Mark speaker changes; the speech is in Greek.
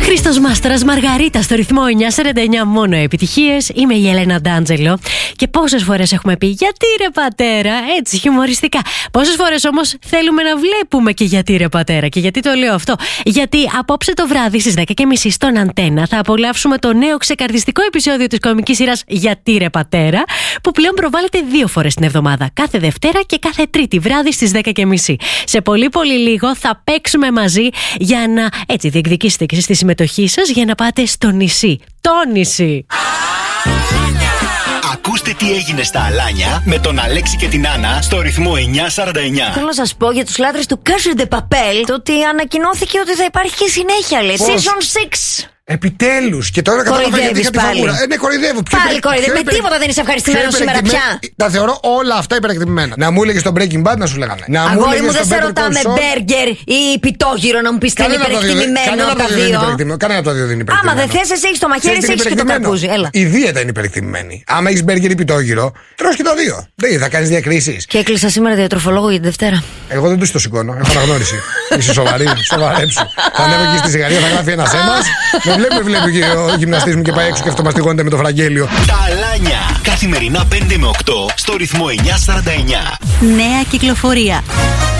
Speaker 1: Χρήστος Μάστορας, Μαργαρίτα στο ρυθμό 949, μόνο επιτυχίες. Είμαι η Έλενα Ντάντζελο. Και πόσες φορές έχουμε πει γιατί ρε πατέρα, έτσι χιουμοριστικά. Πόσες φορές όμως θέλουμε να βλέπουμε και γιατί ρε πατέρα. Και γιατί το λέω αυτό? Γιατί απόψε το βράδυ στις 10:30 στον Αντένα θα απολαύσουμε το νέο ξεκαρδιστικό επεισόδιο της κομικής σειράς Γιατί ρε πατέρα, που πλέον προβάλλεται 2 φορές την εβδομάδα. Κάθε Δευτέρα και κάθε Τρίτη βράδυ στις 10:30. Σε πολύ λίγο θα παίξουμε μαζί για να έτσι διεκδικήσετε και εσείς τη συμμετοχή σας για να πάτε στο νησί. Το νησί!
Speaker 2: Ακούστε τι έγινε στα Αλάνια με τον Αλέξη και την Άννα στο ρυθμό 949.
Speaker 3: Θέλω να σας πω για τους λάτρες του Cache de Papel το ότι ανακοινώθηκε ότι θα υπάρχει και συνέχεια, λέει. Season 6.
Speaker 4: Επιτέλους! Και τώρα κατάλαβα γιατί είχα τη φαγούρα. Ναι, κοροϊδεύω.
Speaker 3: Πάλι κοροϊδεύω. Με τίποτα δεν είσαι ευχαριστημένος σήμερα πια.
Speaker 4: Τα θεωρώ όλα αυτά υπερεκτιμημένα. Να μου έλεγε στο Breaking Bad να σου λέγανε.
Speaker 3: Αγόρι μου, δεν σε ρωτάμε μπέργκερ ή πιτόγυρο να μου πει τι είναι υπερεκτιμημένο από τα δύο.
Speaker 4: Κανένα από τα δύο δεν είναι υπερεκτιμημένο.
Speaker 3: Άμα δεν θες, εσύ έχεις το μαχαίρι, εσύ έχεις και το καρπούζι.
Speaker 4: Η δίαιτα είναι υπερεκτιμημένη. Άμα έχεις μπέργκερ ή πιτόγυρο, τρως και τα δύο. Δεν θα κάνεις διακρίσεις.
Speaker 3: Και έκλεισα σήμερα διατροφολόγο για τη Δευτέρα.
Speaker 4: Εγώ δεν του το σηκώνω. Έχω αναγνώριση. Είσαι σοβαρή, σοβαρέψου. Θα ανέβω εκεί στη σιγαρία, θα γράφει ένα αίμα. Βλέπει και ο γυμναστής μου και πάει έξω και αυτομαστιγώνεται με το φραγγέλιο.
Speaker 2: Τα Αλάνια. Καθημερινά 5 με 8 στο ρυθμό 949.
Speaker 1: Νέα κυκλοφορία.